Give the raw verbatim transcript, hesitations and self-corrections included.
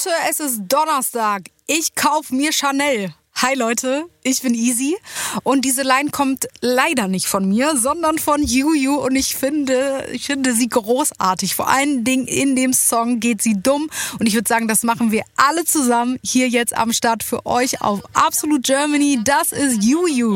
Leute, es ist Donnerstag. Ich kauf mir Chanel. Hi Leute, ich bin Easy und diese Line kommt leider nicht von mir, sondern von Juju und ich finde, ich finde sie großartig. Vor allen Dingen in dem Song geht sie dumm und ich würde sagen, das machen wir alle zusammen hier jetzt am Start für euch auf Absolute Germany. Das ist Juju.